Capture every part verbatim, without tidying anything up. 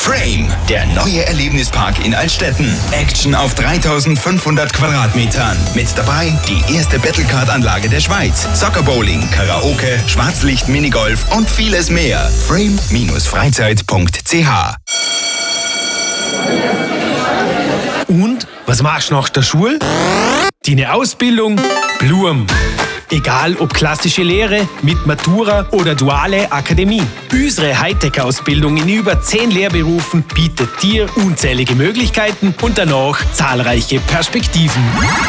Frame, der neue Erlebnispark in Altstetten. Action auf dreitausendfünfhundert Quadratmetern. Mit dabei die erste Battlecard-Anlage der Schweiz, Soccer-Bowling, Karaoke, Schwarzlicht, Minigolf und vieles mehr. frame Freizeit punkt c h. Und was machst du nach der Schule? Deine Ausbildung? Blum. Egal ob klassische Lehre, mit Matura oder duale Akademie. Unsere Hightech-Ausbildung in über zehn Lehrberufen bietet dir unzählige Möglichkeiten und danach zahlreiche Perspektiven.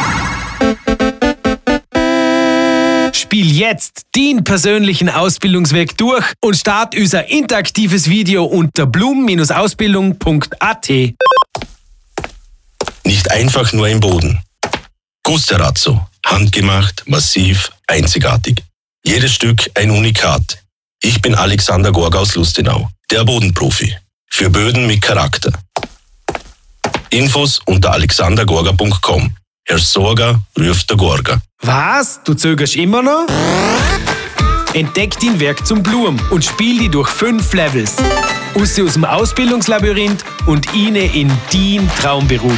Spiel jetzt den persönlichen Ausbildungsweg durch und start unser interaktives Video unter blum Ausbildung punkt a t. Nicht einfach nur im Boden. Gusterazzo. Handgemacht, massiv, einzigartig. Jedes Stück ein Unikat. Ich bin Alexander Gorga aus Lustenau, der Bodenprofi. Für Böden mit Charakter. Infos unter alexander gorga punkt com. Herr Sorga ruft der Gorga. Was? Du zögerst immer noch? Entdeck dein Werk zum Blum und spiel die durch fünf Levels. Raus aus dem Ausbildungslabyrinth und rein in deinen Traumberuf.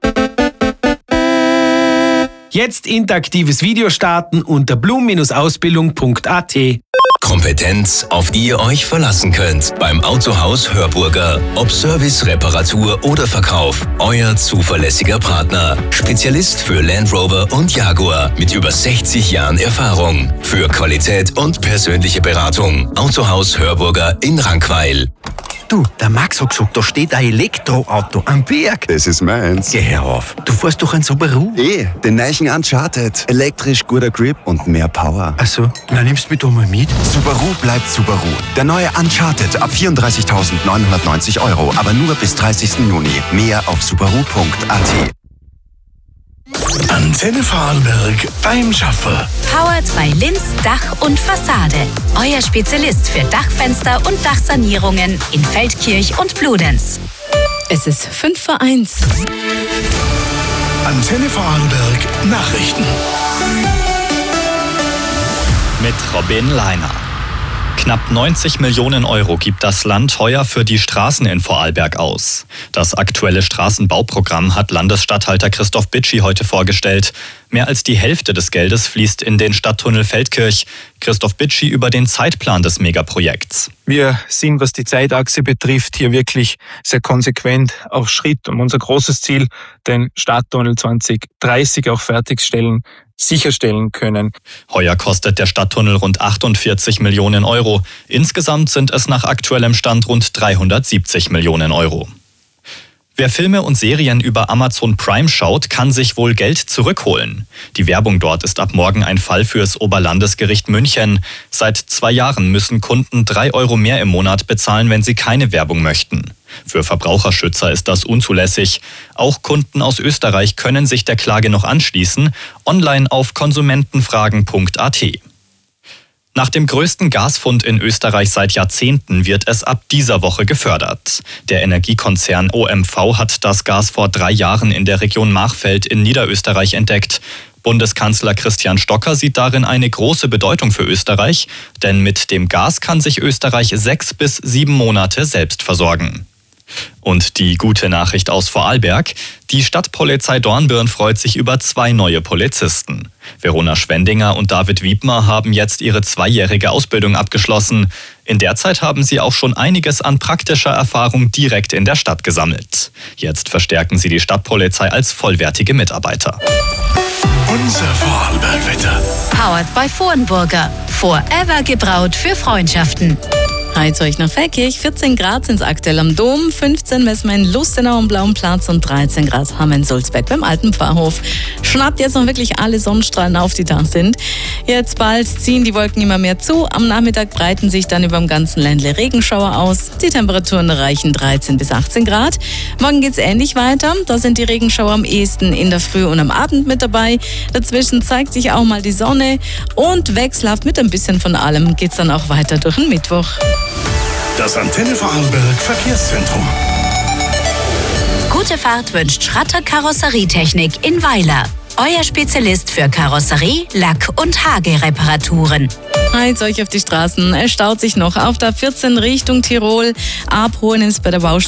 Jetzt interaktives Video starten unter blum Ausbildung punkt a t. Kompetenz, auf die ihr euch verlassen könnt. Beim Autohaus Hörburger. Ob Service, Reparatur oder Verkauf. Euer zuverlässiger Partner. Spezialist für Land Rover und Jaguar. Mit über sechzig Jahren Erfahrung. Für Qualität und persönliche Beratung. Autohaus Hörburger in Rankweil. Du, der Max hat gesagt, da steht ein Elektroauto am Berg. Das ist meins. Geh her auf. Du fährst doch ein Subaru. Eh, den neuen Uncharted. Elektrisch, guter Grip und mehr Power. Ach so, na nimmst du mich doch mal mit. Subaru bleibt Subaru. Der neue Uncharted ab vierunddreißigtausendneunhundertneunzig Euro, aber nur bis dreißigsten Juni. Mehr auf subaru punkt a t. Antenne Vorarlberg beim Schaffer. Powered by Linz Dach und Fassade. Euer Spezialist für Dachfenster und Dachsanierungen in Feldkirch und Bludenz. Es ist fünf vor eins. Antenne Vorarlberg Nachrichten. Mit Robin Leiner. Knapp neunzig Millionen Euro gibt das Land heuer für die Straßen in Vorarlberg aus. Das aktuelle Straßenbauprogramm hat Landesstatthalter Christoph Bitschi heute vorgestellt. Mehr als die Hälfte des Geldes fließt in den Stadttunnel Feldkirch. Christoph Bitschi über den Zeitplan des Megaprojekts. Wir sind, was die Zeitachse betrifft, hier wirklich sehr konsequent auf Schritt, um unser großes Ziel, den Stadttunnel zwanzig dreißig auch fertigstellen, sicherstellen können. Heuer kostet der Stadttunnel rund achtundvierzig Millionen Euro. Insgesamt sind es nach aktuellem Stand rund dreihundertsiebzig Millionen Euro. Wer Filme und Serien über Amazon Prime schaut, kann sich wohl Geld zurückholen. Die Werbung dort ist ab morgen ein Fall fürs Oberlandesgericht München. Seit zwei Jahren müssen Kunden drei Euro mehr im Monat bezahlen, wenn sie keine Werbung möchten. Für Verbraucherschützer ist das unzulässig. Auch Kunden aus Österreich können sich der Klage noch anschließen, online auf konsumentenfragen punkt a t. Nach dem größten Gasfund in Österreich seit Jahrzehnten wird es ab dieser Woche gefördert. Der Energiekonzern O M V hat das Gas vor drei Jahren in der Region Machfeld in Niederösterreich entdeckt. Bundeskanzler Christian Stocker sieht darin eine große Bedeutung für Österreich, denn mit dem Gas kann sich Österreich sechs bis sieben Monate selbst versorgen. Und die gute Nachricht aus Vorarlberg: Die Stadtpolizei Dornbirn freut sich über zwei neue Polizisten. Verona Schwendinger und David Wiedmer haben jetzt ihre zweijährige Ausbildung abgeschlossen. In der Zeit haben sie auch schon einiges an praktischer Erfahrung direkt in der Stadt gesammelt. Jetzt verstärken sie die Stadtpolizei als vollwertige Mitarbeiter. Unser Vorarlberg-Wetter. Powered by Vorenburger. Forever gebraut für Freundschaften. Heute euch nach Feldkirch, vierzehn Grad sind es aktuell am Dom, fünfzehn messen wir in Lustenau am Blauen Platz und dreizehn Grad haben wir in Sulzberg beim Alten Pfarrhof. Schnappt jetzt noch wirklich alle Sonnenstrahlen auf, die da sind. Jetzt bald ziehen die Wolken immer mehr zu. Am Nachmittag breiten sich dann über dem ganzen Ländle Regenschauer aus. Die Temperaturen erreichen dreizehn bis achtzehn Grad. Morgen geht's ähnlich weiter. Da sind die Regenschauer am ehesten in der Früh und am Abend mit dabei. Dazwischen zeigt sich auch mal die Sonne und wechselhaft mit ein bisschen von allem geht's dann auch weiter durch den Mittwoch. Das Antenne Vorarlberg Verkehrszentrum. Gute Fahrt wünscht Schratter Karosserietechnik in Weiler. Euer Spezialist für Karosserie, Lack- und Hagereparaturen. Heiz euch auf die Straßen. Es staut sich noch auf der vierzehn Richtung Tirol. Abholen ist bei der Baustelle